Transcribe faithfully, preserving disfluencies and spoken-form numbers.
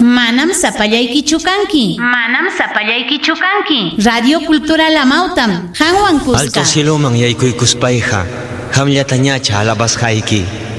Manam sapallaykichu kanki. Manam sapallaykichu kanki. Radio Cultural Amautam, Hanwan Cusca. Alto cielo mangyay kuy kuspayja, hamllatañacha alabas hayki.